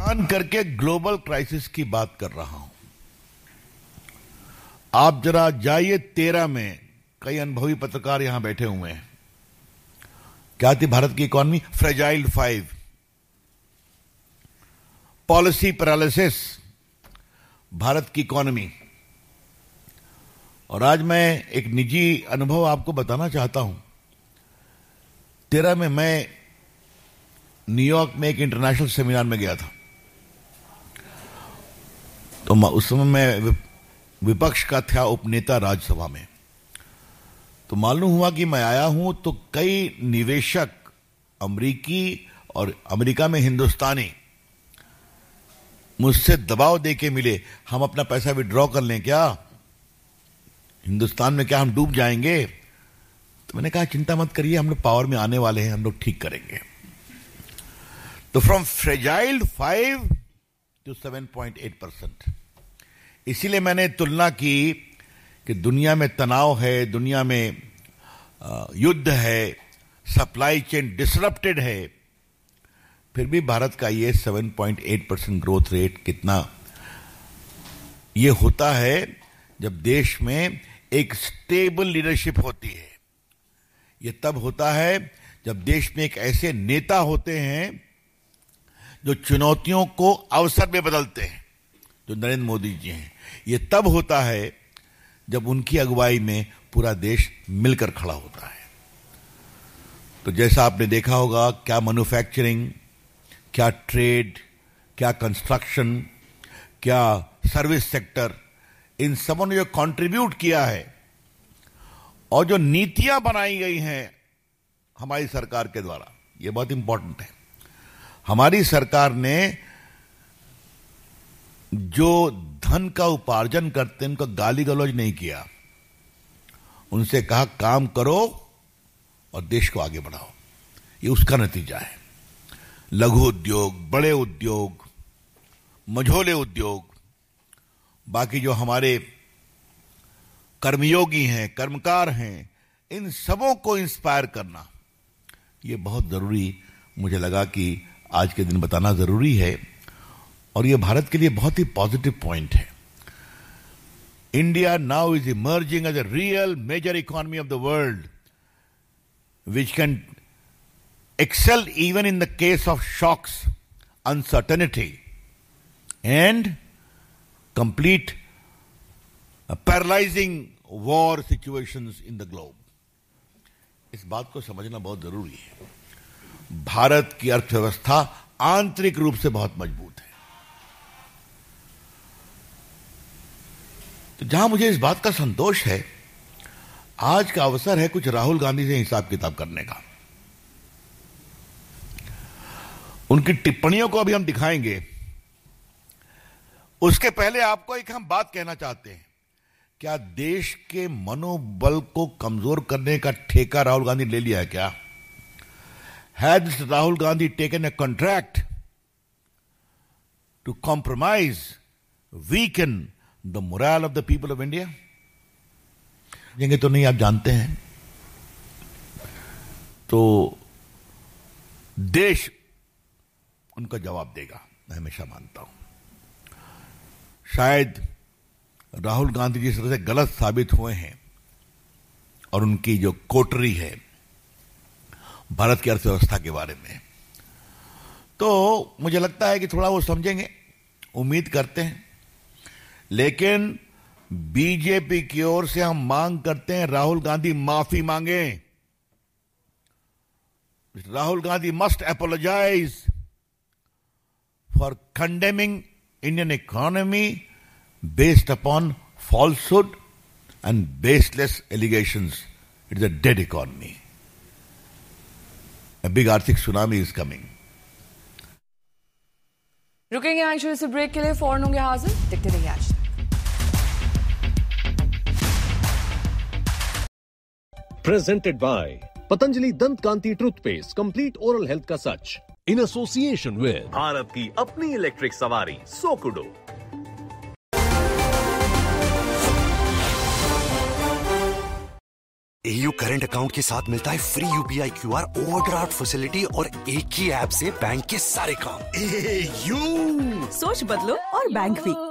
बयान करके global crisis की बात कर रहा हूं। आप जरा जाइए 13 में, कई अनुभवी पत्रकार यहां बैठे हुए हैं। क्या थी भारत की economy? Fragile 5, policy paralysis, Bharat की इकॉनमी। और आज मैं एक निजी अनुभव आपको बताना चाहता हूं। 13 में मैं न्यूयॉर्क में एक इंटरनेशनल सेमिनार में गया था। तो उस समय मैं विपक्ष का था उपनेता राज्यसभा में। तो मालूम हुआ कि मैं आया हूं तो कई निवेशक अमेरिकी और अमेरिका में हिंदुस्तानी मुझसे दबाव देके मिले, हम अपना पैसा विड्रॉ कर लें क्या, हिंदुस्तान में क्या हम डूब जाएंगे? तो मैंने कहा चिंता मत करिए, हम लोग पावर में आने वाले हैं, हम लोग ठीक करेंगे। तो फ्रॉम फ्रेजाइल 5 to 7.8%। इसीलिए मैंने तुलना की कि दुनिया में तनाव है, दुनिया में युद्ध है, सप्लाई चेन डिसरप्टेड है, फिर भी भारत का ये 7.8% ग्रोथ रेट कितना ये होता है जब देश में एक स्टेबल लीडरशिप होती है। ये तब होता है जब देश में एक ऐसे नेता होते हैं जो चुनौतियों को अवसर में बदलते हैं, जो नरेंद्र मोदी जी हैं। ये तब होता है जब उनकी अगुवाई में पूरा देश मिलकर खड़ा होता है। तो जैसा आपने देखा होगा, क्या मैन्युफैक्चरिंग, क्या ट्रेड, क्या कंस्ट्रक्शन, क्या सर्विस सेक्टर, इन सबों ने जो कंट्रीब्यूट किया है और जो नीतियां बनाई गई हैं हमारी सरकार के द्वारा, ये बहुत इंपॉर्टेंट है। हमारी सरकार ने जो धन का उपार्जन करते हैं उनको गाली गलौज नहीं किया, उनसे कहा काम करो और देश को आगे बढ़ाओ। ये उसका नतीजा है। लघु उद्योग, बड़े उद्योग, मझोले उद्योग, बाकी जो हमारे कर्मयोगी हैं, कर्मकार हैं, इन सबों को इंस्पायर करना ये बहुत जरूरी मुझे लगा कि आज के दिन बताना जरूरी है। और ये भारत के लिए बहुत ही पॉजिटिव पॉइंट है। India now is emerging as a real major economy of the world which can excel even in the case of shocks, uncertainty, and complete paralyzing war situations in the globe. इस बात को समझना बहुत जरूरी है। भारत की अर्थव्यवस्था आंतरिक रूप से बहुत मजबूत है। तो जहां मुझे इस बात का संतोष है, आज का अवसर है कुछ राहुल गांधी से हिसाब किताब करने का। उनकी टिप्पणियों को अभी हम दिखाएंगे। उसके पहले आपको एक हम बात कहना चाहते हैं। क्या देश के मनोबल को कमजोर करने का ठेका राहुल गांधी ले लिया है क्या? Has Rahul Gandhi taken a contract to compromise, weaken the moral of the people of India? देंगे तो नहीं, आप जानते हैं। तो देश उनका जवाब देगा, मैं हमेशा मानता हूं। शायद राहुल गांधी जिस तरह से गलत साबित हुए हैं और उनकी जो कोटरी है भारत की अर्थव्यवस्था के बारे में, तो मुझे लगता है कि थोड़ा वो समझेंगे, उम्मीद करते हैं। लेकिन बीजेपी की ओर से हम मांग करते हैं राहुल गांधी माफी मांगे। Rahul Gandhi must apologise for condemning Indian economy based upon falsehood and baseless allegations. It is a dead economy. A big आर्थिक tsunami is coming. रुकेंगे आज से ब्रेक के लिए, फौरन होंगे हाजिर, देखते रहिए आज तक। Presented by Patanjali Dant Kanti Toothpaste, complete oral health का सच, in association with भारत की अपनी इलेक्ट्रिक सवारी सोकुडो। AU करंट अकाउंट के साथ मिलता है free UPI QR overdraft facility और एक ही ऐप से बैंक के सारे काम। सोच बदलो और बैंक भी।